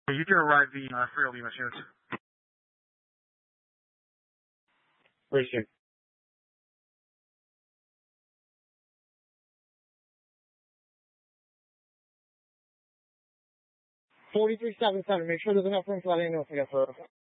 You can arrive the Frio Lima soon. Pretty soon. 4377, make sure there's enough room for that ambulance to get through.